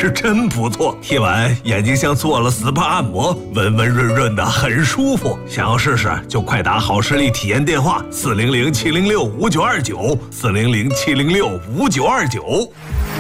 是真不错，贴完眼睛像做了 SPA 按摩，温温润润的，很舒服。想要试试就快打好视力体验电话400-706-5929，400-706-5929。